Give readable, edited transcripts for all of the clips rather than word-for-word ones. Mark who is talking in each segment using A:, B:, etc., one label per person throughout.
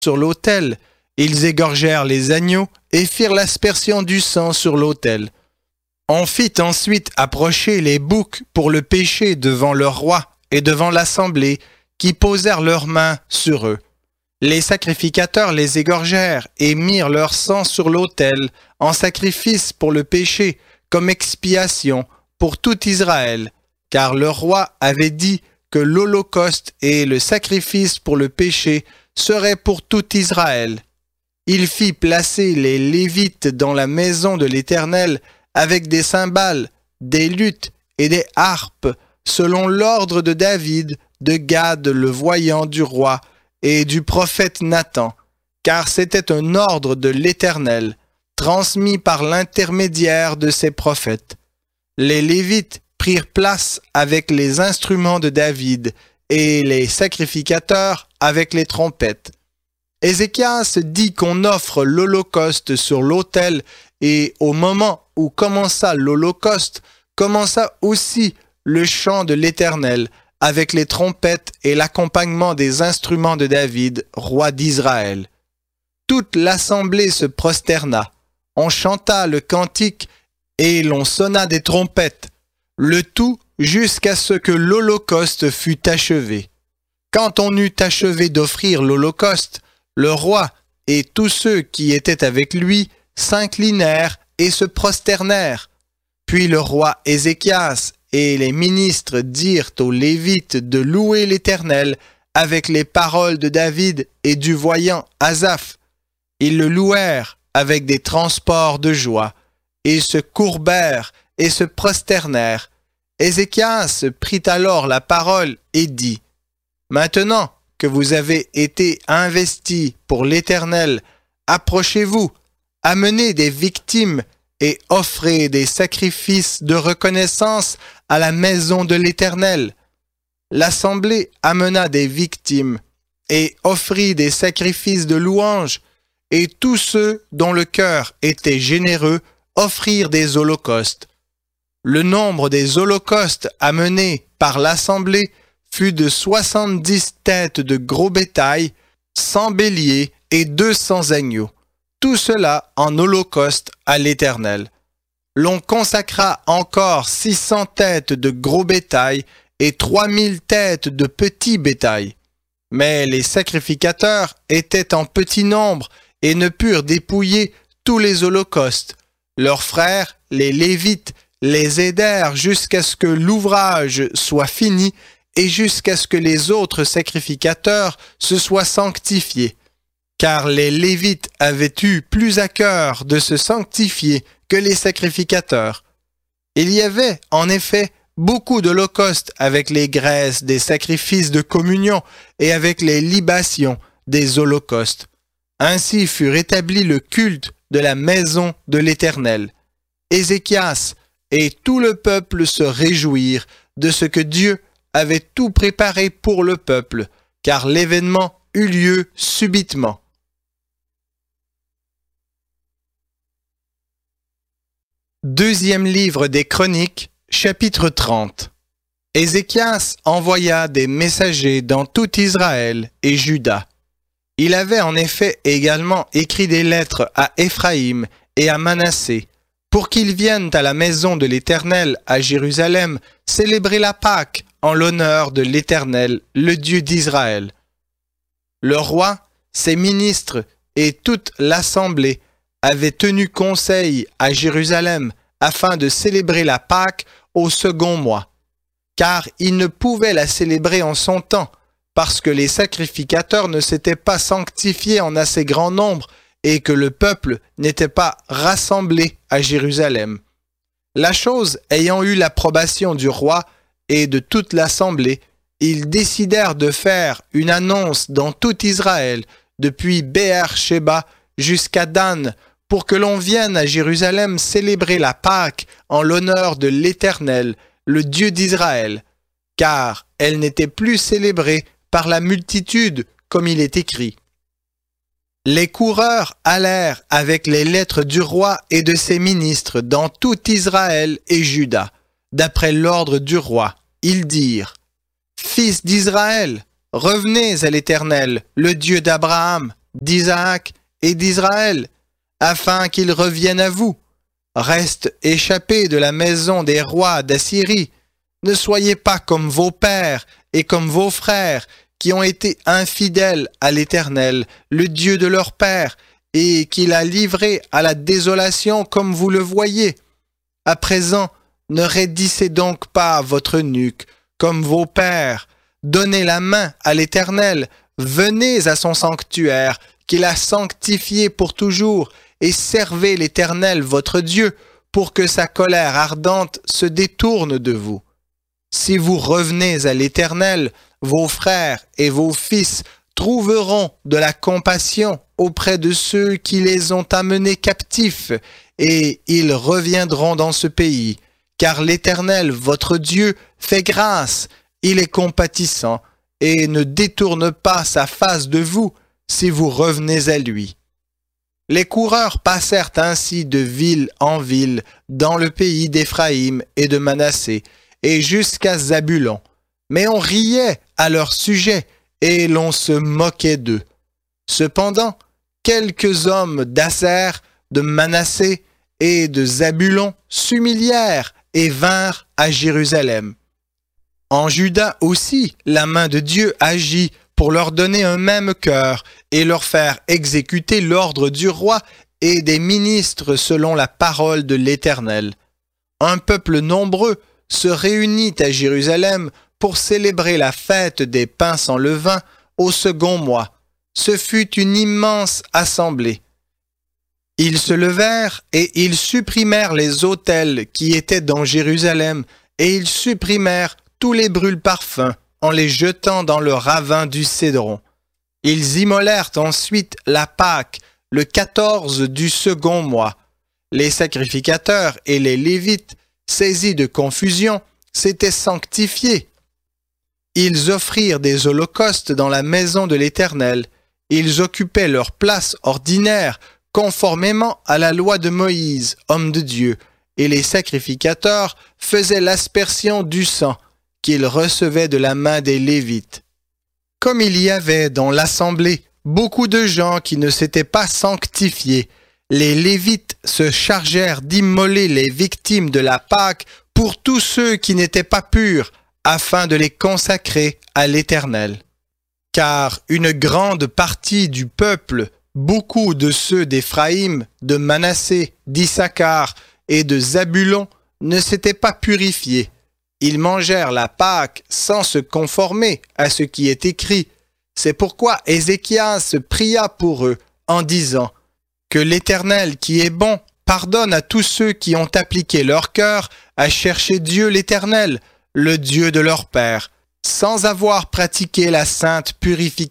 A: sur l'autel. Ils égorgèrent les agneaux et firent l'aspersion du sang sur l'autel. On fit ensuite approcher les boucs pour le péché devant le roi et devant l'assemblée, qui posèrent leurs mains sur eux. Les sacrificateurs les égorgèrent et mirent leur sang sur l'autel en sacrifice pour le péché, comme expiation pour tout Israël, car le roi avait dit que l'holocauste et le sacrifice pour le péché seraient pour tout Israël. Il fit placer les Lévites dans la maison de l'Éternel avec des cymbales, des luths et des harpes, selon l'ordre de David, de Gad le voyant du roi, et du prophète Nathan, car c'était un ordre de l'Éternel, transmis par l'intermédiaire de ses prophètes. Les Lévites prirent place avec les instruments de David, et les sacrificateurs avec les trompettes. Ézéchias dit qu'on offre l'holocauste sur l'autel, et au moment où commença l'holocauste, commença aussi le chant de l'Éternel, avec les trompettes et l'accompagnement des instruments de David, roi d'Israël. Toute l'assemblée se prosterna. On chanta le cantique et l'on sonna des trompettes, le tout jusqu'à ce que l'holocauste fût achevé. Quand on eut achevé d'offrir l'holocauste, le roi et tous ceux qui étaient avec lui s'inclinèrent et se prosternèrent. Puis le roi Ézéchias et les ministres dirent aux Lévites de louer l'Éternel avec les paroles de David et du voyant Asaph. Ils le louèrent avec des transports de joie, et se courbèrent et se prosternèrent. Ézéchias prit alors la parole et dit : « Maintenant que vous avez été investis pour l'Éternel, approchez-vous, amenez des victimes et offrez des sacrifices de reconnaissance à la maison de l'Éternel. » L'assemblée amena des victimes et offrit des sacrifices de louange, et tous ceux dont le cœur était généreux offrirent des holocaustes. Le nombre des holocaustes amenés par l'assemblée fut de 70 têtes de gros bétail, 100 béliers et 200 agneaux. Tout cela en holocauste à l'Éternel. L'on consacra encore 600 têtes de gros bétail et 3000 têtes de petit bétail. Mais les sacrificateurs étaient en petit nombre et ne purent dépouiller tous les holocaustes. Leurs frères, les Lévites, les aidèrent jusqu'à ce que l'ouvrage soit fini et jusqu'à ce que les autres sacrificateurs se soient sanctifiés. Car les Lévites avaient eu plus à cœur de se sanctifier que les sacrificateurs. Il y avait, en effet, beaucoup d'holocaustes avec les graisses des sacrifices de communion et avec les libations des holocaustes. Ainsi fut rétabli le culte de la maison de l'Éternel. Ézéchias et tout le peuple se réjouirent de ce que Dieu avait tout préparé pour le peuple, car l'événement eut lieu subitement. Deuxième livre des Chroniques, chapitre 30. Ézéchias envoya des messagers dans tout Israël et Juda. Il avait en effet également écrit des lettres à Éphraïm et à Manassé, pour qu'ils viennent à la maison de l'Éternel à Jérusalem célébrer la Pâque en l'honneur de l'Éternel, le Dieu d'Israël. Le roi, ses ministres et toute l'assemblée avaient tenu conseil à Jérusalem afin de célébrer la Pâque au second mois, car ils ne pouvaient la célébrer en son temps, parce que les sacrificateurs ne s'étaient pas sanctifiés en assez grand nombre et que le peuple n'était pas rassemblé à Jérusalem. La chose ayant eu l'approbation du roi et de toute l'assemblée, ils décidèrent de faire une annonce dans tout Israël, depuis Béer-Shéba jusqu'à Dan, pour que l'on vienne à Jérusalem célébrer la Pâque en l'honneur de l'Éternel, le Dieu d'Israël, car elle n'était plus célébrée par la multitude, comme il est écrit. Les coureurs allèrent avec les lettres du roi et de ses ministres dans tout Israël et Juda. D'après l'ordre du roi, ils dirent : « Fils d'Israël, revenez à l'Éternel, le Dieu d'Abraham, d'Isaac et d'Israël, afin qu'ils reviennent à vous. Restent échappés de la maison des rois d'Assyrie. Ne soyez pas comme vos pères et comme vos frères, qui ont été infidèles à l'Éternel, le Dieu de leur père, et qu'il a livré à la désolation comme vous le voyez. À présent, ne raidissez donc pas votre nuque, comme vos pères. Donnez la main à l'Éternel, venez à son sanctuaire, qu'il a sanctifié pour toujours, et servez l'Éternel votre Dieu, pour que sa colère ardente se détourne de vous. Si vous revenez à l'Éternel, vos frères et vos fils trouveront de la compassion auprès de ceux qui les ont amenés captifs, et ils reviendront dans ce pays. Car l'Éternel, votre Dieu, fait grâce, il est compatissant, et ne détourne pas sa face de vous si vous revenez à lui. Les coureurs passèrent ainsi de ville en ville dans le pays d'Éphraïm et de Manassé, et jusqu'à Zabulon. Mais on riait à leur sujet, et l'on se moquait d'eux. Cependant, quelques hommes d'Aser, de Manassé et de Zabulon s'humilièrent et vinrent à Jérusalem. En Juda aussi, la main de Dieu agit pour leur donner un même cœur et leur faire exécuter l'ordre du roi et des ministres selon la parole de l'Éternel. Un peuple nombreux se réunit à Jérusalem pour célébrer la fête des pains sans levain au second mois. Ce fut une immense assemblée. Ils se levèrent et ils supprimèrent les autels qui étaient dans Jérusalem, et ils supprimèrent tous les brûle-parfums en les jetant dans le ravin du Cédron. Ils immolèrent ensuite la Pâque, le 14 du second mois. Les sacrificateurs et les Lévites, saisis de confusion, s'étaient sanctifiés. Ils offrirent des holocaustes dans la maison de l'Éternel. Ils occupaient leur place ordinaire, conformément à la loi de Moïse, homme de Dieu, et les sacrificateurs faisaient l'aspersion du sang qu'ils recevaient de la main des Lévites. Comme il y avait dans l'assemblée beaucoup de gens qui ne s'étaient pas sanctifiés, les Lévites se chargèrent d'immoler les victimes de la Pâque pour tous ceux qui n'étaient pas purs, afin de les consacrer à l'Éternel. Car une grande partie du peuple, beaucoup de ceux d'Éphraïm, de Manassé, d'Issachar et de Zabulon ne s'étaient pas purifiés. Ils mangèrent la Pâque sans se conformer à ce qui est écrit. C'est pourquoi Ézéchias pria pour eux en disant « Que l'Éternel qui est bon pardonne à tous ceux qui ont appliqué leur cœur à chercher Dieu l'Éternel, le Dieu de leur père, sans avoir pratiqué la sainte purification. »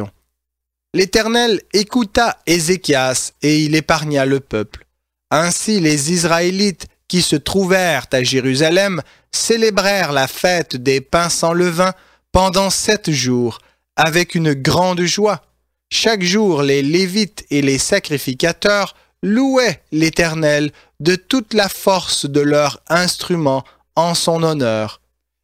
A: L'Éternel écouta Ézéchias et il épargna le peuple. Ainsi les Israélites qui se trouvèrent à Jérusalem célébrèrent la fête des pains sans levain pendant 7 jours, avec une grande joie. Chaque jour, les Lévites et les sacrificateurs louaient l'Éternel de toute la force de leurs instruments en son honneur.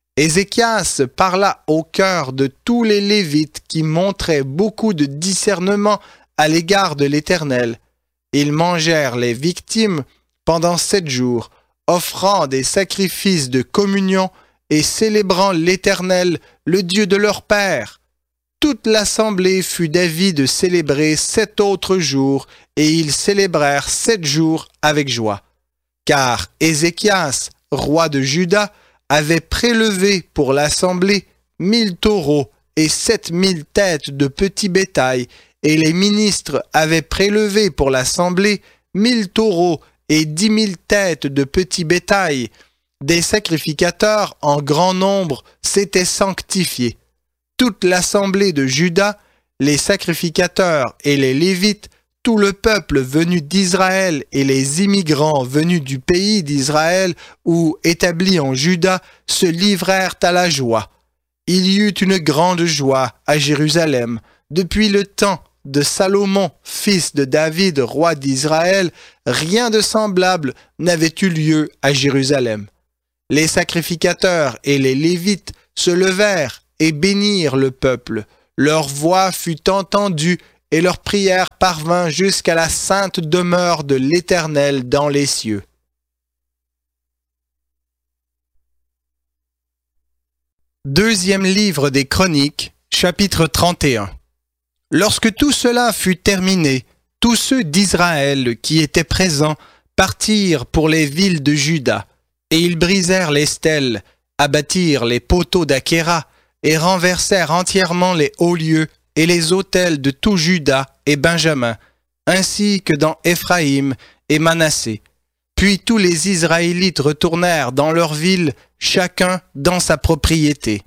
A: Ézéchias parla au cœur de tous les Lévites qui montraient beaucoup de discernement à l'égard de l'Éternel. Ils mangèrent les victimes pendant 7 jours, offrant des sacrifices de communion et célébrant l'Éternel, le Dieu de leur père. Toute l'assemblée fut d'avis de célébrer 7 autres jours, et ils célébrèrent 7 jours avec joie. Car Ézéchias, roi de Juda, avait prélevé pour l'assemblée 1000 taureaux et 7000 têtes de petit bétail, et les ministres avaient prélevé pour l'assemblée 1000 taureaux et 10 000 têtes de petit bétail. Des sacrificateurs en grand nombre s'étaient sanctifiés. Toute l'assemblée de Juda, les sacrificateurs et les Lévites, tout le peuple venu d'Israël et les immigrants venus du pays d'Israël ou établis en Juda se livrèrent à la joie. Il y eut une grande joie à Jérusalem. Depuis le temps de Salomon, fils de David, roi d'Israël, rien de semblable n'avait eu lieu à Jérusalem. Les sacrificateurs et les Lévites se levèrent et bénirent le peuple. Leur voix fut entendue et leur prière parvint jusqu'à la sainte demeure de l'Éternel dans les cieux. Deuxième livre des Chroniques, chapitre 31. Lorsque tout cela fut terminé, tous ceux d'Israël qui étaient présents partirent pour les villes de Juda, et ils brisèrent les stèles, abattirent les poteaux d'Achéra, et renversèrent entièrement les hauts lieux et les autels de tout Juda et Benjamin, ainsi que dans Éphraïm et Manassé. Puis tous les Israélites retournèrent dans leur ville, chacun dans sa propriété.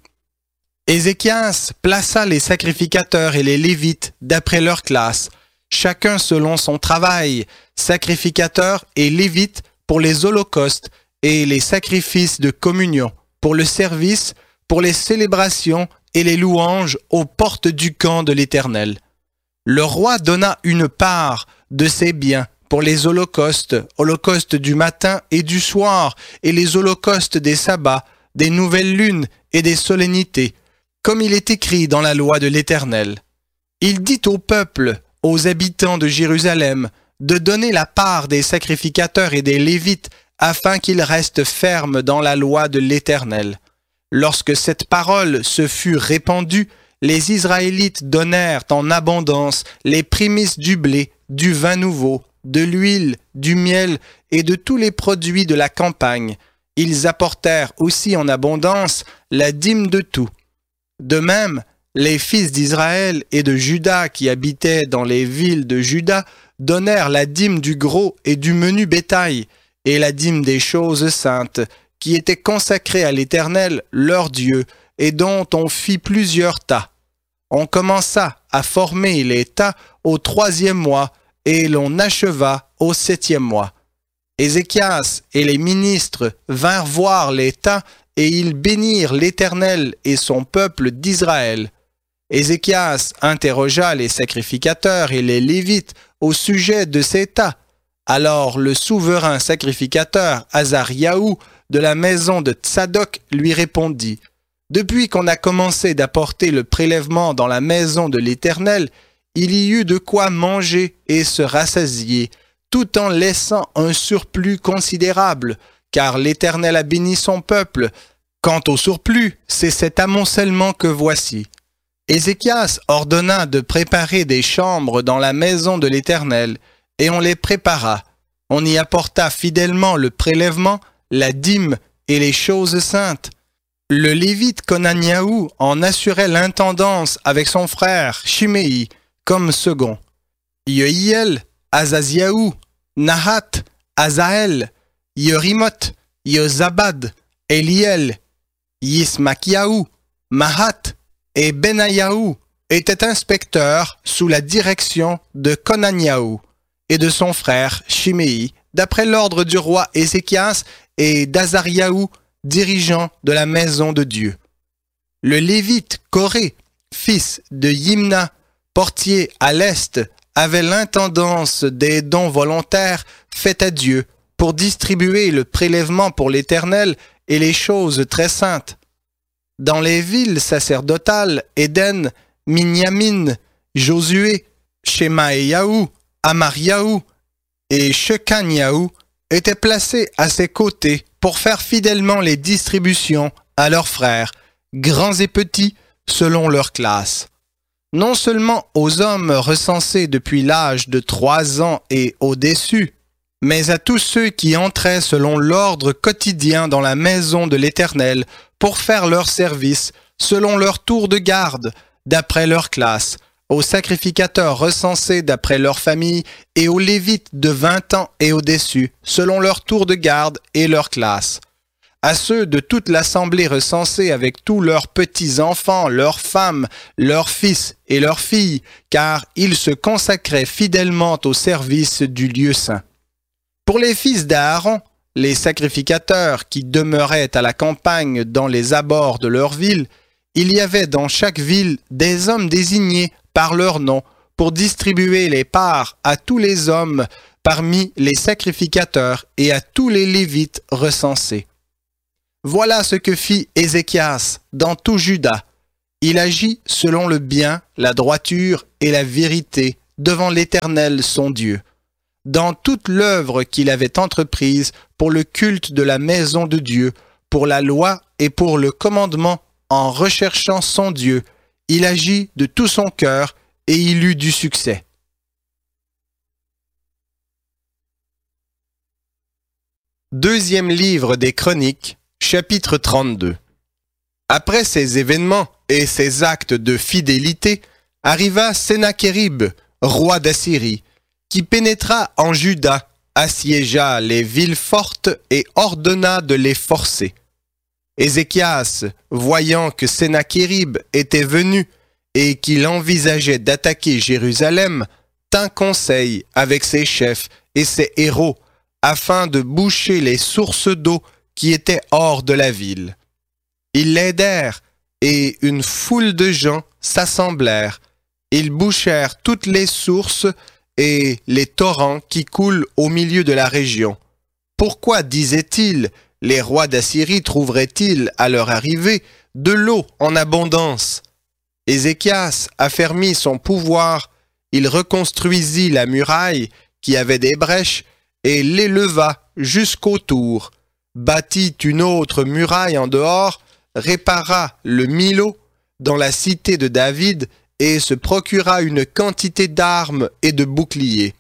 A: Ézéchias plaça les sacrificateurs et les Lévites d'après leur classe, chacun selon son travail, sacrificateurs et Lévites pour les holocaustes et les sacrifices de communion, pour le service, pour les célébrations et les louanges aux portes du camp de l'Éternel. Le roi donna une part de ses biens pour les holocaustes du matin et du soir, et les holocaustes des sabbats, des nouvelles lunes et des solennités, comme il est écrit dans la loi de l'Éternel. Il dit au peuple, aux habitants de Jérusalem, de donner la part des sacrificateurs et des Lévites, afin qu'ils restent fermes dans la loi de l'Éternel. Lorsque cette parole se fut répandue, les Israélites donnèrent en abondance les prémices du blé, du vin nouveau, de l'huile, du miel et de tous les produits de la campagne. Ils apportèrent aussi en abondance la dîme de tout. De même, les fils d'Israël et de Juda qui habitaient dans les villes de Juda donnèrent la dîme du gros et du menu bétail, et la dîme des choses saintes, qui étaient consacrées à l'Éternel, leur Dieu, et dont on fit plusieurs tas. On commença à former les tas au 3e mois, et l'on acheva au 7e mois. Ézéchias et les ministres vinrent voir les tas, et ils bénirent l'Éternel et son peuple d'Israël. Ézéchias interrogea les sacrificateurs et les Lévites au sujet de ces tas. Alors le souverain sacrificateur Azariahu de la maison de Tsadok lui répondit, « Depuis qu'on a commencé d'apporter le prélèvement dans la maison de l'Éternel, il y eut de quoi manger et se rassasier, tout en laissant un surplus considérable, car l'Éternel a béni son peuple. Quant au surplus, c'est cet amoncellement que voici. » Ézéchias ordonna de préparer des chambres dans la maison de l'Éternel, et on les prépara. On y apporta fidèlement le prélèvement, la dîme et les choses saintes. Le Lévite Conaniahu en assurait l'intendance avec son frère Shimei comme second. Yehiel, Azaziahu, Nahat, Azaël, Yerimot, Yozabad, Eliel, Yismakiahu, Mahat et Benayahu étaient inspecteurs sous la direction de Conaniahu et de son frère Shimei, d'après l'ordre du roi Ézéchias et d'Azariahu, dirigeant de la maison de Dieu. Le Lévite Coré, fils de Yimna, portier à l'est, avait l'intendance des dons volontaires faits à Dieu pour distribuer le prélèvement pour l'Éternel et les choses très saintes. Dans les villes sacerdotales, Éden, Minyamin, Josué, Shemaïahu, Amariahu et Shekaniahu étaient placés à ses côtés pour faire fidèlement les distributions à leurs frères, grands et petits, selon leur classe. Non seulement aux hommes recensés depuis l'âge de 3 ans et au-dessus, mais à tous ceux qui entraient selon l'ordre quotidien dans la maison de l'Éternel pour faire leur service, selon leur tour de garde, d'après leur classe, aux sacrificateurs recensés d'après leur famille et aux Lévites de 20 ans et au-dessus, selon leur tour de garde et leur classe. À ceux de toute l'assemblée recensée avec tous leurs petits-enfants, leurs femmes, leurs fils et leurs filles, car ils se consacraient fidèlement au service du lieu saint. Pour les fils d'Aaron, les sacrificateurs qui demeuraient à la campagne dans les abords de leur ville, il y avait dans chaque ville des hommes désignés par leur nom pour distribuer les parts à tous les hommes parmi les sacrificateurs et à tous les Lévites recensés. Voilà ce que fit Ézéchias dans tout Juda. Il agit selon le bien, la droiture et la vérité devant l'Éternel son Dieu, dans toute l'œuvre qu'il avait entreprise pour le culte de la maison de Dieu, pour la loi et pour le commandement, en recherchant son Dieu. Il agit de tout son cœur et il eut du succès. Deuxième livre des Chroniques, chapitre 32. Après ces événements et ces actes de fidélité, arriva Sennachérib, roi d'Assyrie, qui pénétra en Juda, assiégea les villes fortes et ordonna de les forcer. Ézéchias, voyant que Sennachérib était venu et qu'il envisageait d'attaquer Jérusalem, tint conseil avec ses chefs et ses héros, afin de boucher les sources d'eau qui étaient hors de la ville. Ils l'aidèrent, et une foule de gens s'assemblèrent. Ils bouchèrent toutes les sources et les torrents qui coulent au milieu de la région. Pourquoi, disaient-ils, les rois d'Assyrie trouveraient-ils, à leur arrivée, de l'eau en abondance? Ézéchias affermit son pouvoir, il reconstruisit la muraille qui avait des brèches et l'éleva jusqu'au tour, bâtit une autre muraille en dehors, répara le Milo dans la cité de David et se procura une quantité d'armes et de boucliers.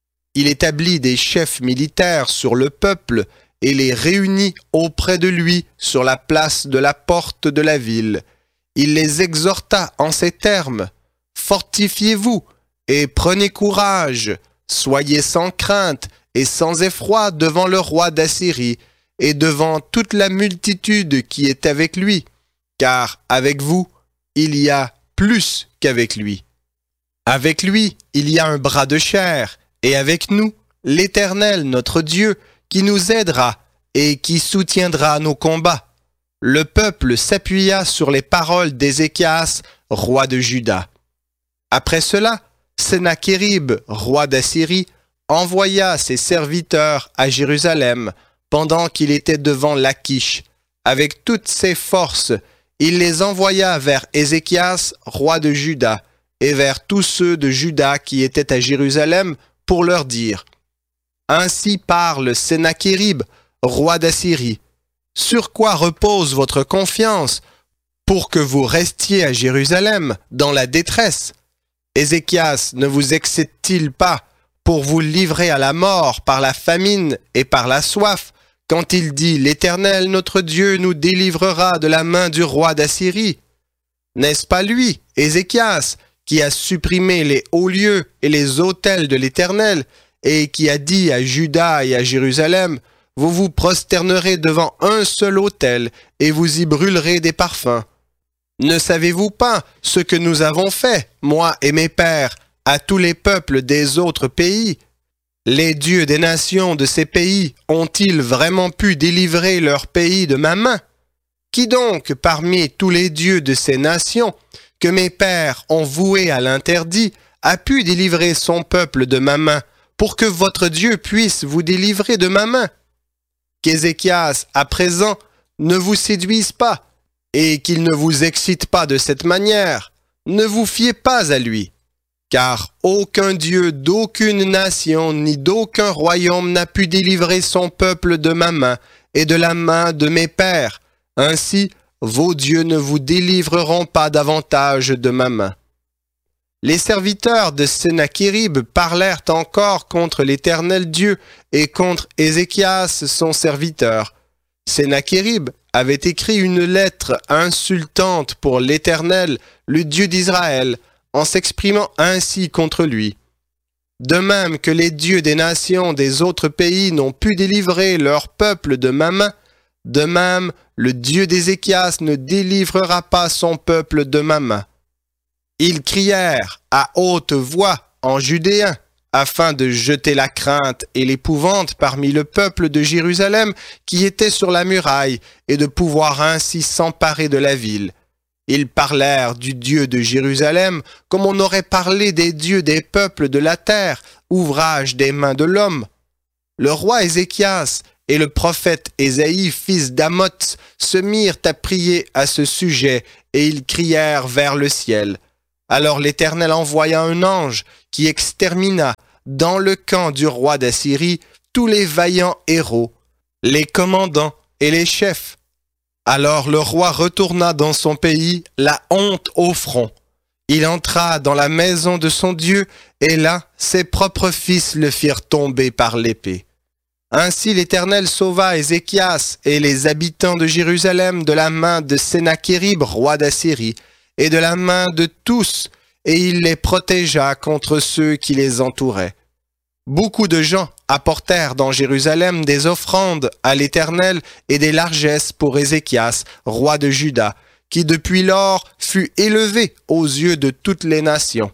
A: Il établit des chefs militaires sur le peuple et les réunit auprès de lui sur la place de la porte de la ville. Il les exhorta en ces termes: « Fortifiez-vous et prenez courage, soyez sans crainte et sans effroi devant le roi d'Assyrie et devant toute la multitude qui est avec lui, car avec vous, il y a plus qu'avec lui. Avec lui, il y a un bras de chair, et avec nous, l'Éternel, notre Dieu, qui nous aidera et qui soutiendra nos combats. » Le peuple s'appuya sur les paroles d'Ézéchias, roi de Juda. Après cela, Sennachérib, roi d'Assyrie, envoya ses serviteurs à Jérusalem pendant qu'il était devant Lachish. Avec toutes ses forces, il les envoya vers Ézéchias, roi de Juda, et vers tous ceux de Juda qui étaient à Jérusalem pour leur dire: « Ainsi parle Sennachérib, roi d'Assyrie. Sur quoi repose votre confiance pour que vous restiez à Jérusalem dans la détresse? Ézéchias ne vous excite-t-il pas pour vous livrer à la mort par la famine et par la soif, quand il dit: l'Éternel notre Dieu nous délivrera de la main du roi d'Assyrie? N'est-ce pas lui, Ézéchias, qui a supprimé les hauts lieux et les autels de l'Éternel, et qui a dit à Juda et à Jérusalem: vous vous prosternerez devant un seul autel, et vous y brûlerez des parfums? Ne savez-vous pas ce que nous avons fait, moi et mes pères, à tous les peuples des autres pays? Les dieux des nations de ces pays ont-ils vraiment pu délivrer leur pays de ma main? Qui donc, parmi tous les dieux de ces nations, que mes pères ont voués à l'interdit, a pu délivrer son peuple de ma main, pour que votre Dieu puisse vous délivrer de ma main? Qu'Ézéchias, à présent, ne vous séduise pas, et qu'il ne vous excite pas de cette manière. Ne vous fiez pas à lui. Car aucun Dieu d'aucune nation ni d'aucun royaume n'a pu délivrer son peuple de ma main et de la main de mes pères. Ainsi, vos dieux ne vous délivreront pas davantage de ma main. » Les serviteurs de Sennachérib parlèrent encore contre l'Éternel Dieu et contre Ézéchias son serviteur. Sennachérib avait écrit une lettre insultante pour l'Éternel, le Dieu d'Israël, en s'exprimant ainsi contre lui. De même que les dieux des nations des autres pays n'ont pu délivrer leur peuple de ma main, de même le Dieu d'Ézéchias ne délivrera pas son peuple de ma main. Ils crièrent à haute voix en judéen, afin de jeter la crainte et l'épouvante parmi le peuple de Jérusalem qui était sur la muraille, et de pouvoir ainsi s'emparer de la ville. Ils parlèrent du Dieu de Jérusalem comme on aurait parlé des dieux des peuples de la terre, ouvrage des mains de l'homme. Le roi Ézéchias et le prophète Ésaïe, fils d'Amoz, se mirent à prier à ce sujet, et ils crièrent vers le ciel. Alors l'Éternel envoya un ange qui extermina dans le camp du roi d'Assyrie tous les vaillants héros, les commandants et les chefs. Alors le roi retourna dans son pays, la honte au front. Il entra dans la maison de son Dieu, et là, ses propres fils le firent tomber par l'épée. Ainsi l'Éternel sauva Ézéchias et les habitants de Jérusalem de la main de Sennachérib, roi d'Assyrie, et de la main de tous, et il les protégea contre ceux qui les entouraient. Beaucoup de gens apportèrent dans Jérusalem des offrandes à l'Éternel et des largesses pour Ézéchias, roi de Juda, qui depuis lors fut élevé aux yeux de toutes les nations.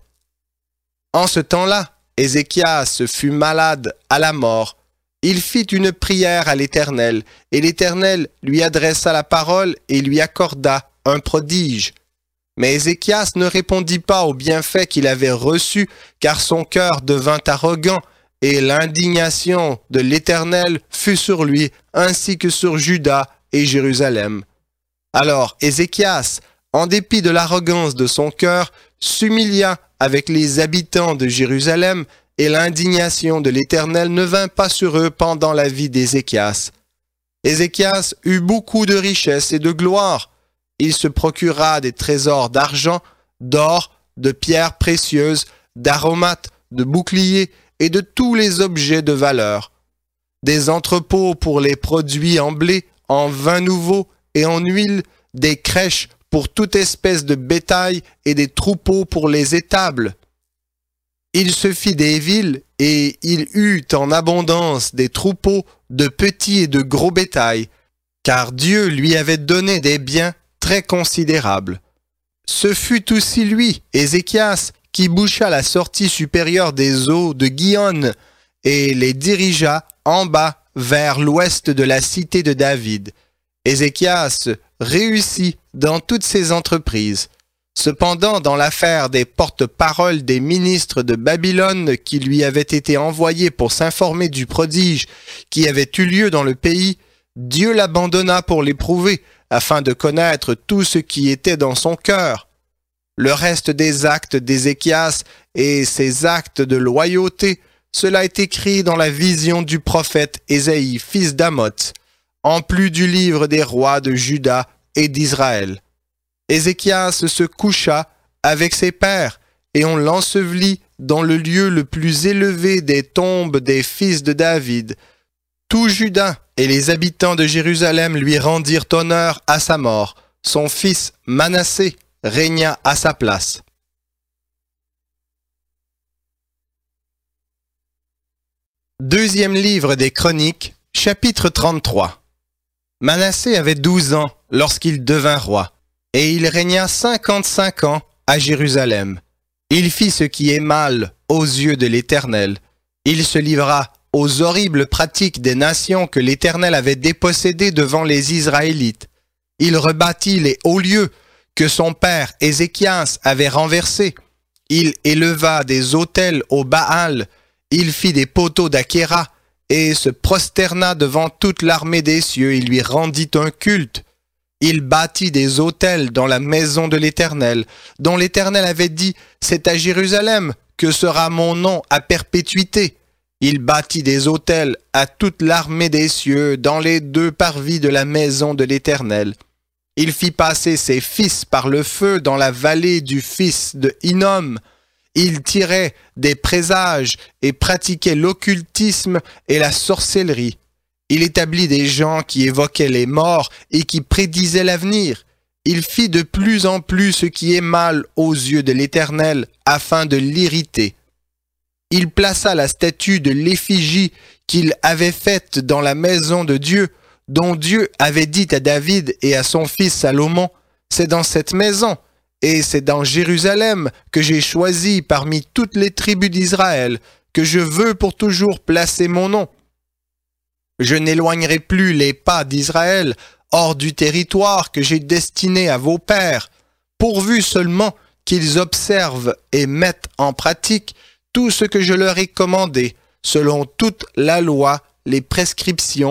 A: En ce temps-là, Ézéchias fut malade à la mort. Il fit une prière à l'Éternel, et l'Éternel lui adressa la parole et lui accorda un prodige. Mais Ézéchias ne répondit pas aux bienfaits qu'il avait reçus, car son cœur devint arrogant, et l'indignation de l'Éternel fut sur lui, ainsi que sur Juda et Jérusalem. Alors Ézéchias, en dépit de l'arrogance de son cœur, s'humilia avec les habitants de Jérusalem, et l'indignation de l'Éternel ne vint pas sur eux pendant la vie d'Ézéchias. Ézéchias eut beaucoup de richesses et de gloire. Il se procura des trésors d'argent, d'or, de pierres précieuses, d'aromates, de boucliers et de tous les objets de valeur. Des entrepôts pour les produits en blé, en vin nouveau et en huile, des crèches pour toute espèce de bétail et des troupeaux pour les étables. Il se fit des villes et il eut en abondance des troupeaux de petits et de gros bétail, car Dieu lui avait donné des biens très considérables. Ce fut aussi lui, Ézéchias, qui boucha la sortie supérieure des eaux de Gihon et les dirigea en bas vers l'ouest de la cité de David. Ézéchias réussit dans toutes ses entreprises. Cependant, dans l'affaire des porte-paroles des ministres de Babylone qui lui avaient été envoyés pour s'informer du prodige qui avait eu lieu dans le pays, Dieu l'abandonna pour l'éprouver, afin de connaître tout ce qui était dans son cœur. Le reste des actes d'Ézéchias et ses actes de loyauté, cela est écrit dans la vision du prophète Ésaïe, fils d'Amoz, en plus du livre des rois de Juda et d'Israël. Ézéchias se coucha avec ses pères, et on l'ensevelit dans le lieu le plus élevé des tombes des fils de David. Tout Juda et les habitants de Jérusalem lui rendirent honneur à sa mort. Son fils Manassé régna à sa place. Deuxième livre des Chroniques, chapitre 33. Manassé avait 12 ans lorsqu'il devint roi, et il régna 55 ans à Jérusalem. Il fit ce qui est mal aux yeux de l'Éternel. Il se livra aux horribles pratiques des nations que l'Éternel avait dépossédées devant les Israélites. Il rebâtit les hauts lieux que son père Ézéchias avait renversés. Il éleva des autels au Baal. Il fit des poteaux d'Achéra et se prosterna devant toute l'armée des cieux. Il lui rendit un culte. Il bâtit des autels dans la maison de l'Éternel, dont l'Éternel avait dit « C'est à Jérusalem que sera mon nom à perpétuité ». Il bâtit des autels à toute l'armée des cieux dans les 2 parvis de la maison de l'Éternel. Il fit passer ses fils par le feu dans la vallée du fils de Hinnom. Il tirait des présages et pratiquait l'occultisme et la sorcellerie. Il établit des gens qui évoquaient les morts et qui prédisaient l'avenir. Il fit de plus en plus ce qui est mal aux yeux de l'Éternel afin de l'irriter. Il plaça la statue de l'effigie qu'il avait faite dans la maison de Dieu, dont Dieu avait dit à David et à son fils Salomon, « C'est dans cette maison et c'est dans Jérusalem que j'ai choisi parmi toutes les tribus d'Israël, que je veux pour toujours placer mon nom. Je n'éloignerai plus les pas d'Israël hors du territoire que j'ai destiné à vos pères, pourvu seulement qu'ils observent et mettent en pratique tout ce que je leur ai commandé, selon toute la loi, les prescriptions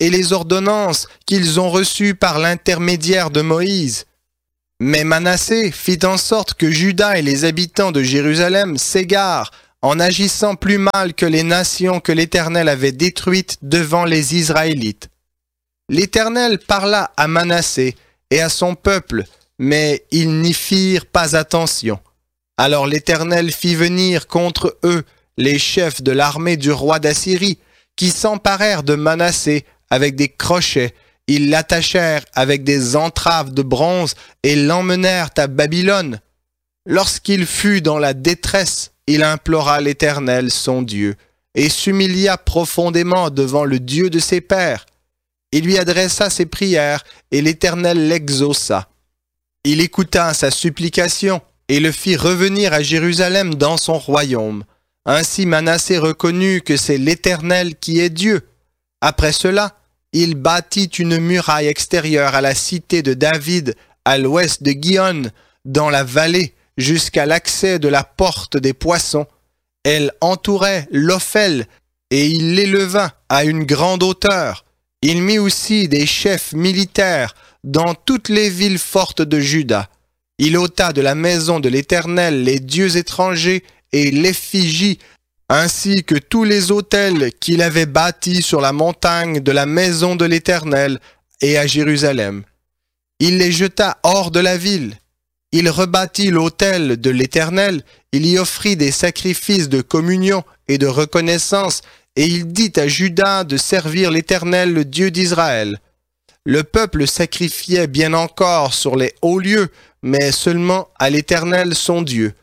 A: et les ordonnances qu'ils ont reçues par l'intermédiaire de Moïse. Mais Manassé fit en sorte que Juda et les habitants de Jérusalem s'égarent en agissant plus mal que les nations que l'Éternel avait détruites devant les Israélites. L'Éternel parla à Manassé et à son peuple, mais ils n'y firent pas attention. Alors l'Éternel fit venir contre eux les chefs de l'armée du roi d'Assyrie, qui s'emparèrent de Manassé avec des crochets. Ils l'attachèrent avec des entraves de bronze et l'emmenèrent à Babylone. Lorsqu'il fut dans la détresse, il implora l'Éternel son Dieu et s'humilia profondément devant le Dieu de ses pères. Il lui adressa ses prières et l'Éternel l'exauça. Il écouta sa supplication et le fit revenir à Jérusalem dans son royaume. Ainsi Manassé reconnut que c'est l'Éternel qui est Dieu. Après cela, il bâtit une muraille extérieure à la cité de David, à l'ouest de Gihon, dans la vallée, jusqu'à l'accès de la porte des poissons. Elle entourait l'Ophel, et il l'éleva à une grande hauteur. Il mit aussi des chefs militaires dans toutes les villes fortes de Juda. Il ôta de la maison de l'Éternel les dieux étrangers et l'effigie, ainsi que tous les autels qu'il avait bâtis sur la montagne de la maison de l'Éternel et à Jérusalem. Il les jeta hors de la ville. Il rebâtit l'autel de l'Éternel, il y offrit des sacrifices de communion et de reconnaissance, et il dit à Juda de servir l'Éternel, le Dieu d'Israël. Le peuple sacrifiait bien encore sur les hauts lieux, mais seulement à l'Éternel son Dieu.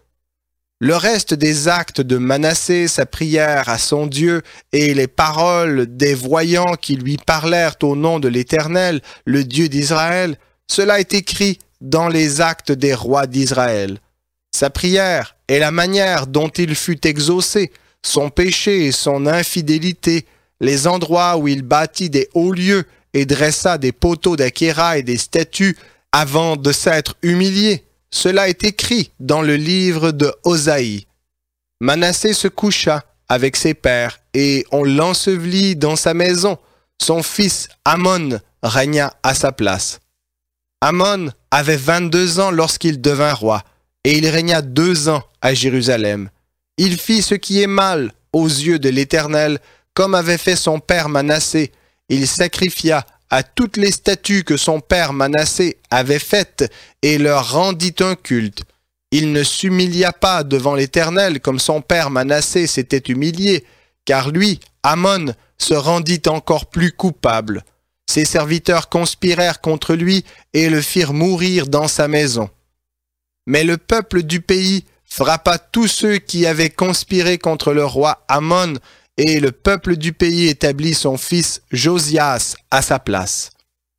A: Le reste des actes de Manassé, sa prière à son Dieu et les paroles des voyants qui lui parlèrent au nom de l'Éternel, le Dieu d'Israël, cela est écrit dans les actes des rois d'Israël. Sa prière et la manière dont il fut exaucé, son péché et son infidélité, les endroits où il bâtit des hauts lieux et dressa des poteaux d'Achéra et des statues avant de s'être humilié, cela est écrit dans le livre de Osaïe. Manassé se coucha avec ses pères et on l'ensevelit dans sa maison. Son fils Amon régna à sa place. Amon avait 22 ans lorsqu'il devint roi et il régna 2 ans à Jérusalem. Il fit ce qui est mal aux yeux de l'Éternel, comme avait fait son père Manassé. Il sacrifia à toutes les statues que son père Manassé avait faites et leur rendit un culte. Il ne s'humilia pas devant l'Éternel comme son père Manassé s'était humilié, car lui, Amon, se rendit encore plus coupable. Ses serviteurs conspirèrent contre lui et le firent mourir dans sa maison. Mais le peuple du pays frappa tous ceux qui avaient conspiré contre le roi Amon, et le peuple du pays établit son fils Josias à sa place.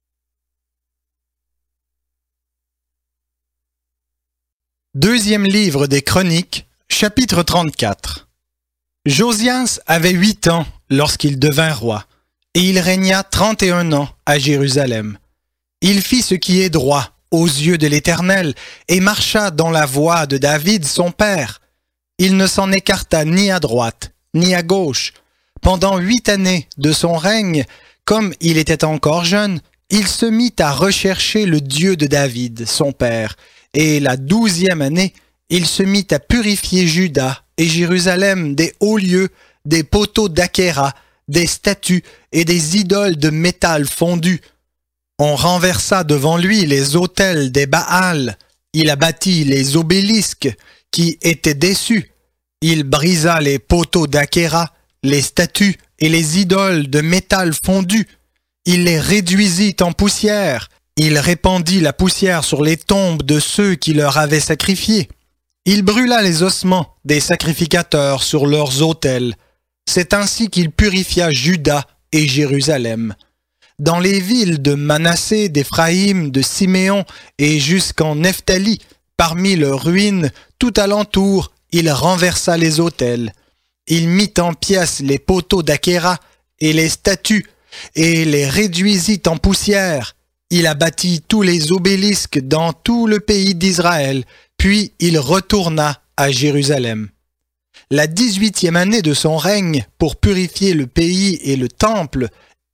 A: Deuxième livre des Chroniques, chapitre 34. Josias avait 8 ans lorsqu'il devint roi, et il régna 31 ans à Jérusalem. Il fit ce qui est droit aux yeux de l'Éternel, et marcha dans la voie de David son père. Il ne s'en écarta ni à droite, ni à gauche. Pendant 8 années de son règne, comme il était encore jeune, il se mit à rechercher le Dieu de David, son père, et la 12e année, il se mit à purifier Juda et Jérusalem des hauts lieux, des poteaux d'Achéra, des statues et des idoles de métal fondu. On renversa devant lui les autels des Baals, il abattit les obélisques qui étaient dessus, il brisa les poteaux d'Achéra, les statues et les idoles de métal fondu. Il les réduisit en poussière. Il répandit la poussière sur les tombes de ceux qui leur avaient sacrifié. Il brûla les ossements des sacrificateurs sur leurs autels. C'est ainsi qu'il purifia Juda et Jérusalem. Dans les villes de Manassé, d'Éphraïm, de Siméon et jusqu'en Nephtali, parmi leurs ruines, tout alentour, il renversa les autels. Il mit en pièces les poteaux d'Achéra et les statues, et les réduisit en poussière. Il abattit tous les obélisques dans tout le pays d'Israël, puis il retourna à Jérusalem. La 18e année de son règne, pour purifier le pays et le temple,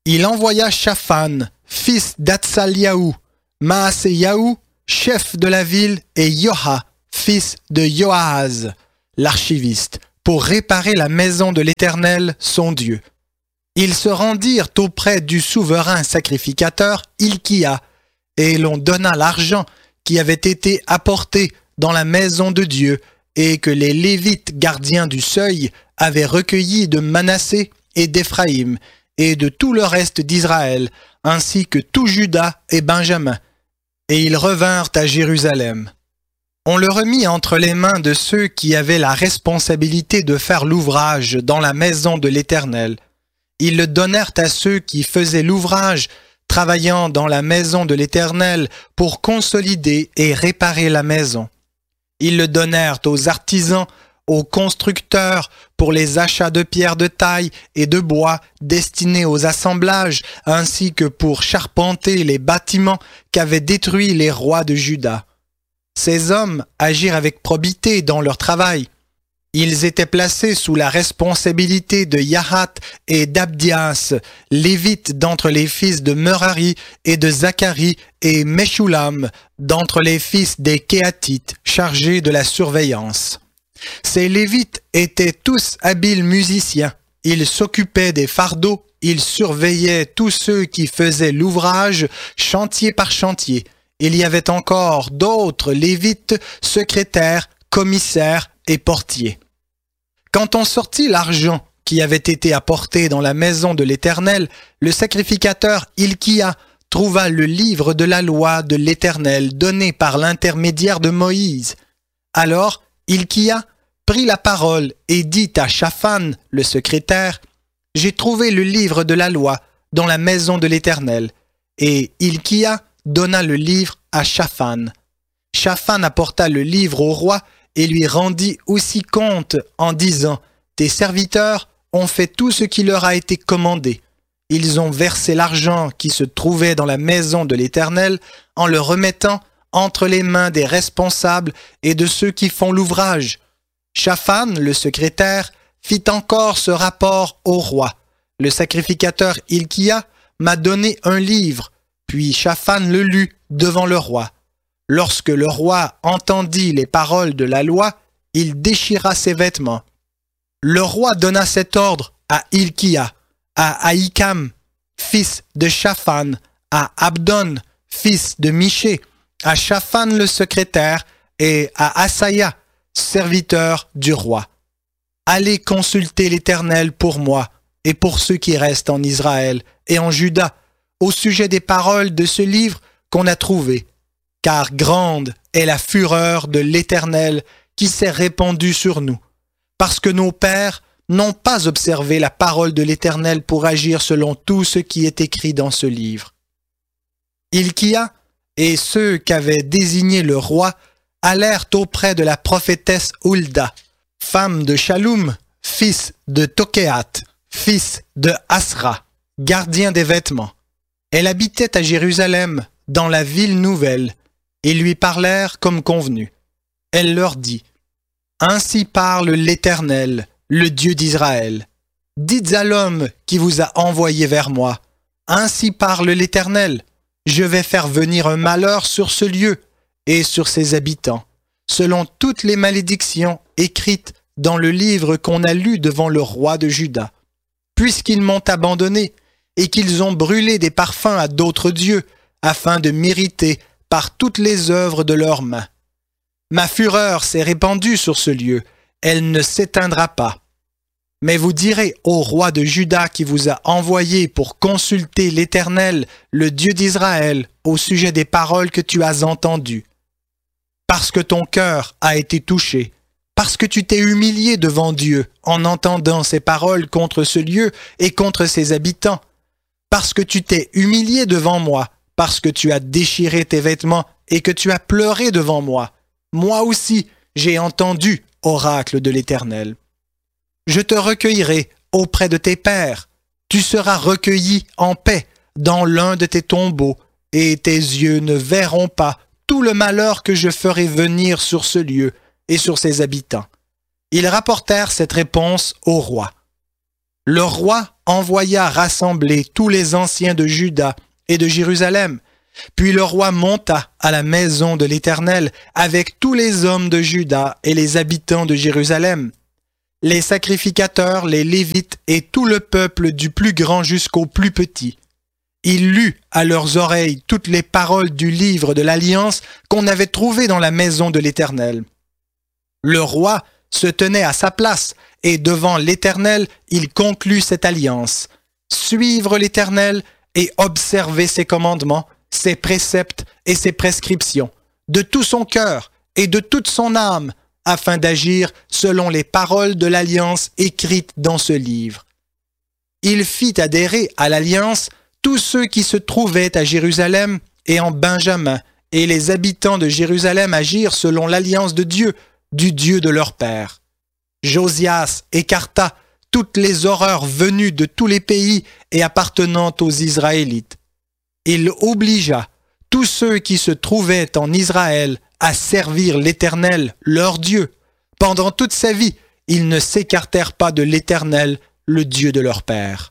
A: Il envoya Shaphan, fils d'Atsaliahu, Maaseyahu, chef de la ville, et Yoha, fils de Yoahaz, l'archiviste, pour réparer la maison de l'Éternel, son Dieu. Ils se rendirent auprès du souverain sacrificateur Hilkia, et l'on donna l'argent qui avait été apporté dans la maison de Dieu, et que les Lévites gardiens du seuil avaient recueilli de Manassé et d'Éphraïm, et de tout le reste d'Israël, ainsi que tout Juda et Benjamin. Et ils revinrent à Jérusalem. On le remit entre les mains de ceux qui avaient la responsabilité de faire l'ouvrage dans la maison de l'Éternel. Ils le donnèrent à ceux qui faisaient l'ouvrage, travaillant dans la maison de l'Éternel pour consolider et réparer la maison. Ils le donnèrent aux artisans, aux constructeurs, pour les achats de pierres de taille et de bois destinés aux assemblages, ainsi que pour charpenter les bâtiments qu'avaient détruits les rois de Juda. Ces hommes agirent avec probité dans leur travail. Ils étaient placés sous la responsabilité de Yahath et d'Abdias, lévites d'entre les fils de Merari et de Zacharie, et Meshulam d'entre les fils des Kéatites, chargés de la surveillance. Ces lévites étaient tous habiles musiciens. Ils s'occupaient des fardeaux, ils surveillaient tous ceux qui faisaient l'ouvrage, chantier par chantier. Il y avait encore d'autres lévites, secrétaires, commissaires et portiers. Quand on sortit l'argent qui avait été apporté dans la maison de l'Éternel, le sacrificateur Hilkia trouva le livre de la loi de l'Éternel donné par l'intermédiaire de Moïse. Alors Hilkia prit la parole et dit à Shaphan, le secrétaire, « J'ai trouvé le livre de la loi dans la maison de l'Éternel. » Et Hilkia donna le livre à Shaphan. Shaphan apporta le livre au roi et lui rendit aussi compte en disant « Tes serviteurs ont fait tout ce qui leur a été commandé. Ils ont versé l'argent qui se trouvait dans la maison de l'Éternel en le remettant entre les mains des responsables et de ceux qui font l'ouvrage. » Shaphan, le secrétaire, fit encore ce rapport au roi. Le sacrificateur Hilkia m'a donné un livre, puis Shaphan le lut devant le roi. Lorsque le roi entendit les paroles de la loi, il déchira ses vêtements. Le roi donna cet ordre à Hilkia, à Ahikam, fils de Shaphan, à Abdon, fils de Miché, à Shaphan le secrétaire et à Asaya, serviteur du roi. Allez consulter l'Éternel pour moi et pour ceux qui restent en Israël et en Juda au sujet des paroles de ce livre qu'on a trouvé, car grande est la fureur de l'Éternel qui s'est répandue sur nous, parce que nos pères n'ont pas observé la parole de l'Éternel pour agir selon tout ce qui est écrit dans ce livre. Hilkia et ceux qu'avait désigné le roi allèrent auprès de la prophétesse Hulda, femme de Shallum, fils de Tokéat, fils de Asra, gardien des vêtements. Elle habitait à Jérusalem, dans la ville nouvelle, et lui parlèrent comme convenu. Elle leur dit, « Ainsi parle l'Éternel, le Dieu d'Israël. Dites à l'homme qui vous a envoyé vers moi, « Ainsi parle l'Éternel, je vais faire venir un malheur sur ce lieu et sur ses habitants, selon toutes les malédictions écrites dans le livre qu'on a lu devant le roi de Juda, puisqu'ils m'ont abandonné et qu'ils ont brûlé des parfums à d'autres dieux, afin de mériter par toutes les œuvres de leurs mains. Ma fureur s'est répandue sur ce lieu, elle ne s'éteindra pas. Mais vous direz au roi de Juda qui vous a envoyé pour consulter l'Éternel, le Dieu d'Israël, au sujet des paroles que tu as entendues. Parce que ton cœur a été touché, parce que tu t'es humilié devant Dieu en entendant ces paroles contre ce lieu et contre ses habitants, parce que tu t'es humilié devant moi, parce que tu as déchiré tes vêtements et que tu as pleuré devant moi. Moi aussi, j'ai entendu, oracle de l'Éternel. Je te recueillerai auprès de tes pères. Tu seras recueilli en paix dans l'un de tes tombeaux, et tes yeux ne verront pas tout le malheur que je ferai venir sur ce lieu et sur ses habitants. Ils rapportèrent cette réponse au roi. Le roi envoya rassembler tous les anciens de Juda et de Jérusalem. Puis le roi monta à la maison de l'Éternel avec tous les hommes de Juda et les habitants de Jérusalem. Les sacrificateurs, les Lévites et tout le peuple du plus grand jusqu'au plus petit. Il lut à leurs oreilles toutes les paroles du livre de l'Alliance qu'on avait trouvé dans la maison de l'Éternel. Le roi se tenait à sa place et devant l'Éternel, il conclut cette alliance. Suivre l'Éternel et observer ses commandements, ses préceptes et ses prescriptions, de tout son cœur et de toute son âme, afin d'agir selon les paroles de l'alliance écrites dans ce livre. Il fit adhérer à l'alliance tous ceux qui se trouvaient à Jérusalem et en Benjamin, et les habitants de Jérusalem agirent selon l'alliance de Dieu, du Dieu de leur père. Josias écarta toutes les horreurs venues de tous les pays et appartenant aux Israélites. Il obligea tous ceux qui se trouvaient en Israël à servir l'Éternel, leur Dieu. Pendant toute sa vie, ils ne s'écartèrent pas de l'Éternel, le Dieu de leur père.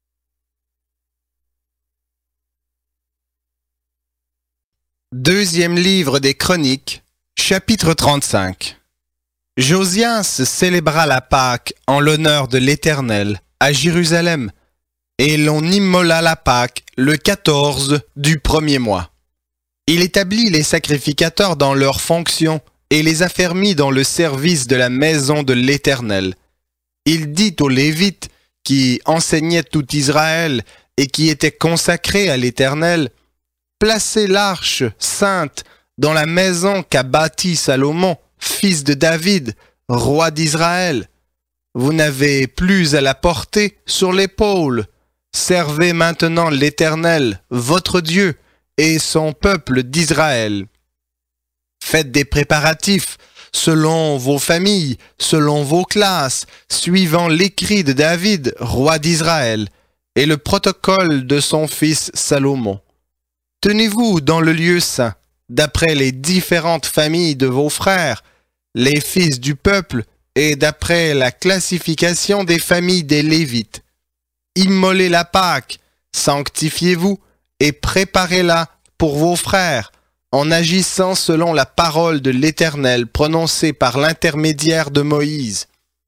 A: Deuxième livre des Chroniques, chapitre 35. Josias célébra la Pâque en l'honneur de l'Éternel à Jérusalem, et l'on immola la Pâque le 14 du premier mois. Il établit les sacrificateurs dans leurs fonctions et les affermit dans le service de la maison de l'Éternel. Il dit aux Lévites, qui enseignaient tout Israël et qui étaient consacrés à l'Éternel, « Placez l'arche sainte dans la maison qu'a bâtie Salomon, fils de David, roi d'Israël. Vous n'avez plus à la porter sur l'épaule. Servez maintenant l'Éternel, votre Dieu, et son peuple d'Israël. Faites des préparatifs selon vos familles, selon vos classes, suivant l'écrit de David, roi d'Israël, et le protocole de son fils Salomon. Tenez-vous dans le lieu saint, d'après les différentes familles de vos frères, les fils du peuple, et d'après la classification des familles des Lévites. Immolez la Pâque, sanctifiez-vous, et préparez-la pour vos frères, en agissant selon la parole de l'Éternel prononcée par l'intermédiaire de Moïse.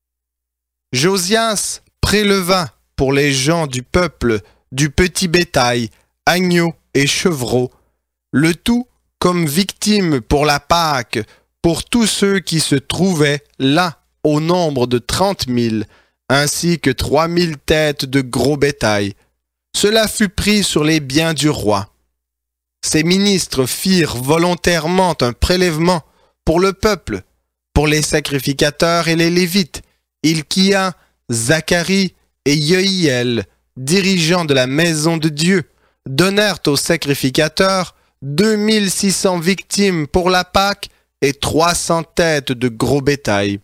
A: Josias préleva pour les gens du peuple du petit bétail, agneaux et chevreaux, le tout comme victime pour la Pâque, pour tous ceux qui se trouvaient là au nombre de 30 000, ainsi que 3 000 têtes de gros bétail. Cela fut pris sur les biens du roi. Ses ministres firent volontairement un prélèvement pour le peuple, pour les sacrificateurs et les Lévites, Hilkia, Zacharie et Yohiel, dirigeants de la maison de Dieu, donnèrent aux sacrificateurs 2600 victimes pour la Pâque et 300 têtes de gros bétail.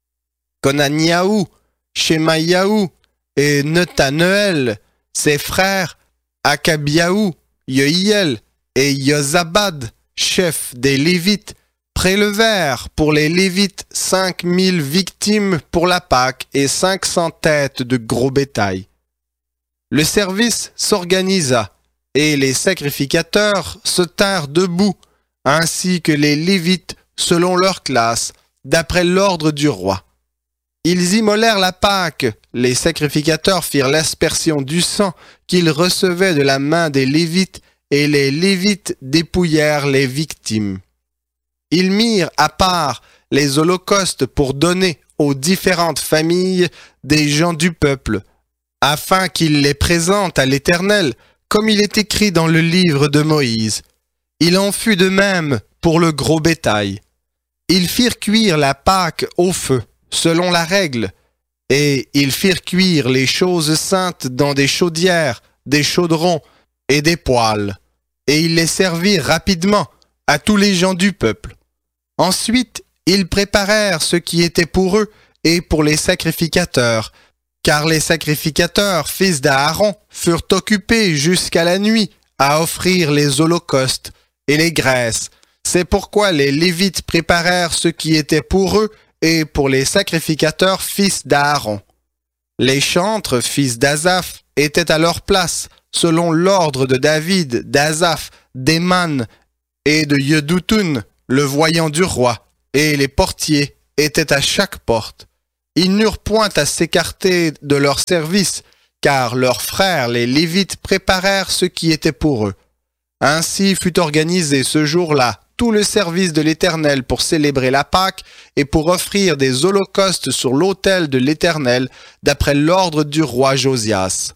A: Conaniahu, Shemaïahu et Nethaneël, ses frères, Akabiahu, Yohiel et Yozabad, chefs des Lévites, prélevèrent pour les Lévites 5000 victimes pour la Pâque et 500 têtes de gros bétail. Le service s'organisa et les sacrificateurs se tinrent debout, ainsi que les Lévites selon leur classe, d'après l'ordre du roi. Ils immolèrent la Pâque, les sacrificateurs firent l'aspersion du sang qu'ils recevaient de la main des Lévites, et les Lévites dépouillèrent les victimes. Ils mirent à part les holocaustes pour donner aux différentes familles des gens du peuple, afin qu'ils les présentent à l'Éternel, comme il est écrit dans le livre de Moïse. Il en fut de même pour le gros bétail. Ils firent cuire la Pâque au feu, selon la règle, et ils firent cuire les choses saintes dans des chaudières, des chaudrons et des poêles, et ils les servirent rapidement à tous les gens du peuple. Ensuite, ils préparèrent ce qui était pour eux et pour les sacrificateurs, car les sacrificateurs, fils d'Aaron, furent occupés jusqu'à la nuit à offrir les holocaustes et les graisses. C'est pourquoi les Lévites préparèrent ce qui était pour eux et pour les sacrificateurs, fils d'Aaron. Les chantres, fils d'Asaph, étaient à leur place, selon l'ordre de David, d'Asaph, d'Éman et de Yedutun, le voyant du roi, et les portiers étaient à chaque porte. Ils n'eurent point à s'écarter de leur service, car leurs frères, les Lévites, préparèrent ce qui était pour eux. Ainsi fut organisé ce jour-là tout le service de l'Éternel pour célébrer la Pâque et pour offrir des holocaustes sur l'autel de l'Éternel, d'après l'ordre du roi Josias.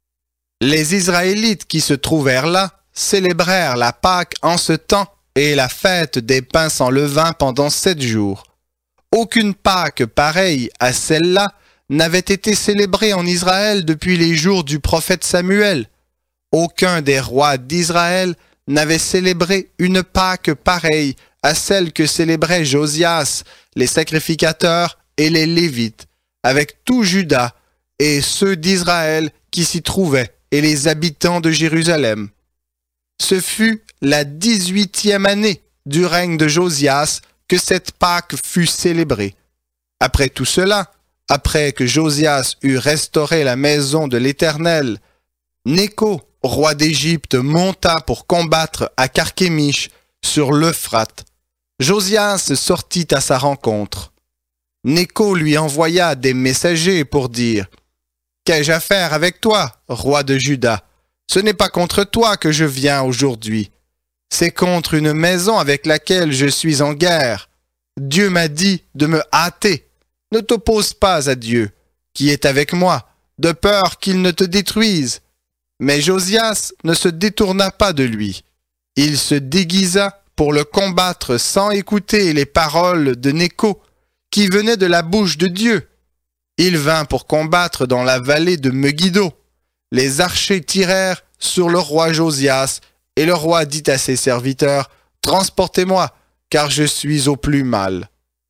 A: Les Israélites qui se trouvèrent là célébrèrent la Pâque en ce temps et la fête des pains sans levain pendant 7 jours. Aucune Pâque pareille à celle-là n'avait été célébrée en Israël depuis les jours du prophète Samuel. Aucun des rois d'Israël n'avait célébré une Pâque pareille à celle que célébraient Josias, les sacrificateurs et les Lévites, avec tout Juda et ceux d'Israël qui s'y trouvaient et les habitants de Jérusalem. Ce fut la 18e année du règne de Josias que cette Pâque fut célébrée. Après tout cela, après que Josias eut restauré la maison de l'Éternel, Nécho, roi d'Égypte, monta pour combattre à Carchemish sur l'Euphrate. Josias sortit à sa rencontre. Nécho lui envoya des messagers pour dire « Qu'ai-je à faire avec toi, roi de Juda? Ce n'est pas contre toi que je viens aujourd'hui. C'est contre une maison avec laquelle je suis en guerre. Dieu m'a dit de me hâter. Ne t'oppose pas à Dieu, qui est avec moi, de peur qu'il ne te détruise. » Mais Josias ne se détourna pas de lui. Il se déguisa pour le combattre sans écouter les paroles de Nécho, qui venaient de la bouche de Dieu. Il vint pour combattre dans la vallée de Megiddo. Les archers tirèrent sur le roi Josias, et le roi dit à ses serviteurs, « Transportez-moi, car je suis au plus mal. »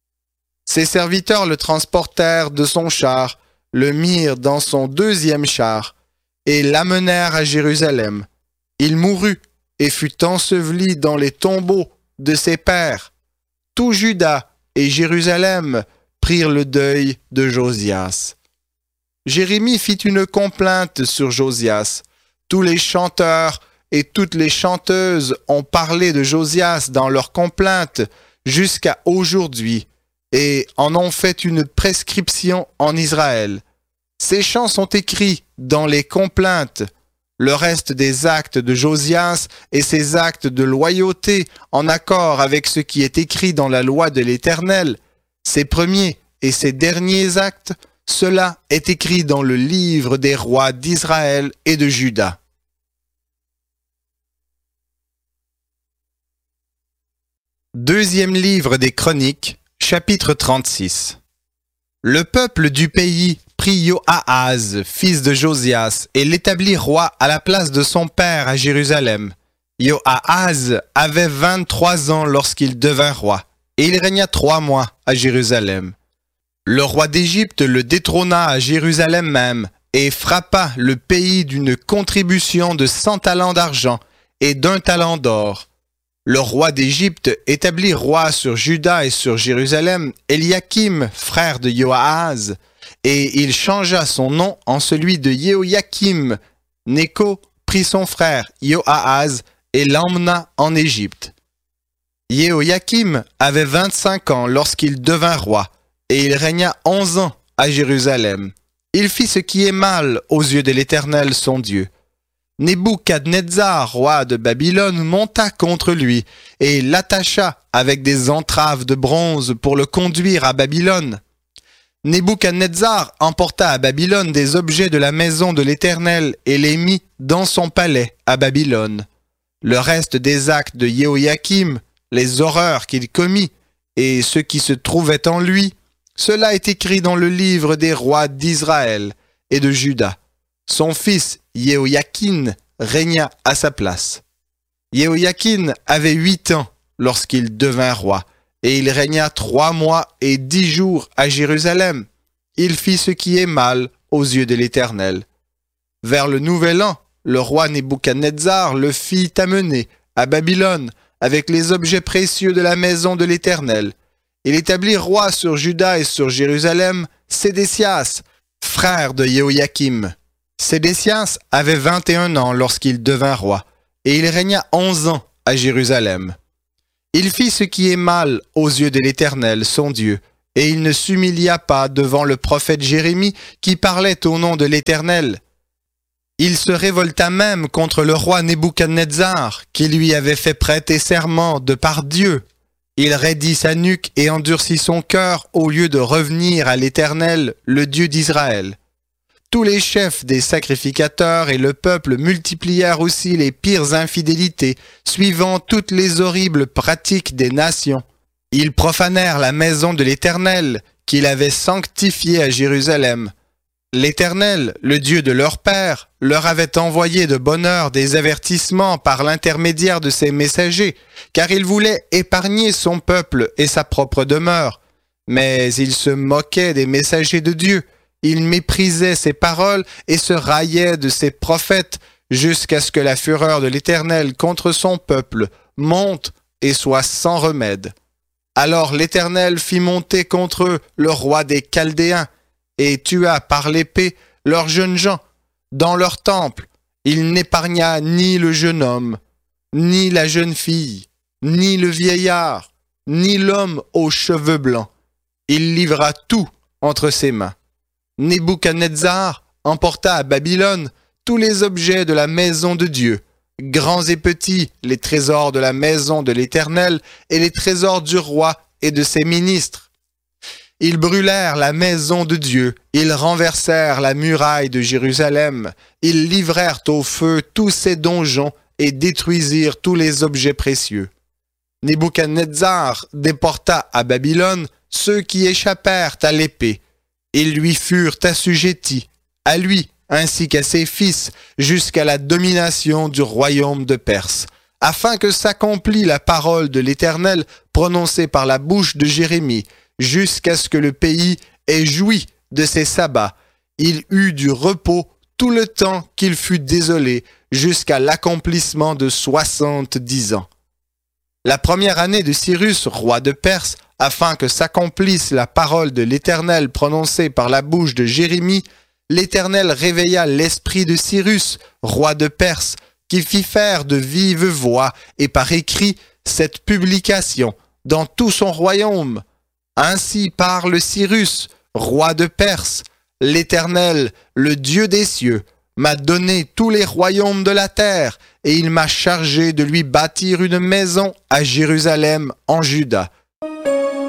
A: Ses serviteurs le transportèrent de son char, le mirent dans son 2e char, et l'amenèrent à Jérusalem. Il mourut et fut enseveli dans les tombeaux de ses pères. Tout Juda et Jérusalem prirent le deuil de Josias. Jérémie fit une complainte sur Josias. Tous les chanteurs et toutes les chanteuses ont parlé de Josias dans leurs complaintes jusqu'à aujourd'hui et en ont fait une prescription en Israël. Ces chants sont écrits dans les complaintes. Le reste des actes de Josias et ses actes de loyauté en accord avec ce qui est écrit dans la loi de l'Éternel, ses premiers et ses derniers actes, cela est écrit dans le livre des rois d'Israël et de Juda. Deuxième livre des Chroniques, chapitre 36. Le peuple du pays prit Joahaz, fils de Josias, et l'établit roi à la place de son père à Jérusalem. Joahaz avait 23 ans lorsqu'il devint roi, et il régna 3 mois à Jérusalem. Le roi d'Égypte le détrôna à Jérusalem même, et frappa le pays d'une contribution de 100 talents d'argent et d'1 talent d'or. Le roi d'Égypte établit roi sur Juda et sur Jérusalem Eliakim, frère de Joahaz, et il changea son nom en celui de Jéhoïakim. Nécho prit son frère Joahaz et l'emmena en Égypte. Jéhoïakim avait 25 ans lorsqu'il devint roi, et il régna 11 ans à Jérusalem. Il fit ce qui est mal aux yeux de l'Éternel son Dieu. Nebuchadnezzar, roi de Babylone, monta contre lui et l'attacha avec des entraves de bronze pour le conduire à Babylone. Nebuchadnezzar emporta à Babylone des objets de la maison de l'Éternel et les mit dans son palais à Babylone. Le reste des actes de Jéhoïakim, les horreurs qu'il commit et ce qui se trouvait en lui, cela est écrit dans le livre des rois d'Israël et de Juda. Son fils Jéhoïakin régna à sa place. Jéhoïakin avait 8 ans lorsqu'il devint roi, et il régna 3 mois et 10 jours à Jérusalem. Il fit ce qui est mal aux yeux de l'Éternel. Vers le nouvel an, le roi Nebuchadnezzar le fit amener à Babylone avec les objets précieux de la maison de l'Éternel. Il établit roi sur Juda et sur Jérusalem Sédécias, frère de Jéhoïakim. Sédécias avait 21 ans lorsqu'il devint roi, et il régna 11 ans à Jérusalem. Il fit ce qui est mal aux yeux de l'Éternel, son Dieu, et il ne s'humilia pas devant le prophète Jérémie qui parlait au nom de l'Éternel. Il se révolta même contre le roi Nebuchadnezzar, qui lui avait fait prêter serment de par Dieu. Il raidit sa nuque et endurcit son cœur au lieu de revenir à l'Éternel, le Dieu d'Israël. Tous les chefs des sacrificateurs et le peuple multiplièrent aussi les pires infidélités, suivant toutes les horribles pratiques des nations. Ils profanèrent la maison de l'Éternel, qu'il avait sanctifiée à Jérusalem. L'Éternel, le Dieu de leur père, leur avait envoyé de bonne heure des avertissements par l'intermédiaire de ses messagers, car il voulait épargner son peuple et sa propre demeure. Mais ils se moquaient des messagers de Dieu. Il méprisait ses paroles et se raillait de ses prophètes jusqu'à ce que la fureur de l'Éternel contre son peuple monte et soit sans remède. Alors l'Éternel fit monter contre eux le roi des Chaldéens et tua par l'épée leurs jeunes gens. Dans leur temple, il n'épargna ni le jeune homme, ni la jeune fille, ni le vieillard, ni l'homme aux cheveux blancs. Il livra tout entre ses mains. Nebuchadnezzar emporta à Babylone tous les objets de la maison de Dieu, grands et petits, les trésors de la maison de l'Éternel et les trésors du roi et de ses ministres. Ils brûlèrent la maison de Dieu, ils renversèrent la muraille de Jérusalem, ils livrèrent au feu tous ses donjons et détruisirent tous les objets précieux. Nebuchadnezzar déporta à Babylone ceux qui échappèrent à l'épée. Ils lui furent assujettis, à lui ainsi qu'à ses fils, jusqu'à la domination du royaume de Perse, afin que s'accomplît la parole de l'Éternel prononcée par la bouche de Jérémie, jusqu'à ce que le pays ait joui de ses sabbats. Il eut du repos tout le temps qu'il fut désolé, jusqu'à l'accomplissement de 70 ans. La première année de Cyrus, roi de Perse, afin que s'accomplisse la parole de l'Éternel prononcée par la bouche de Jérémie, l'Éternel réveilla l'esprit de Cyrus, roi de Perse, qui fit faire de vive voix et par écrit cette publication dans tout son royaume. Ainsi parle Cyrus, roi de Perse, l'Éternel, le Dieu des cieux, m'a donné tous les royaumes de la terre, et il m'a chargé de lui bâtir une maison à Jérusalem en Juda.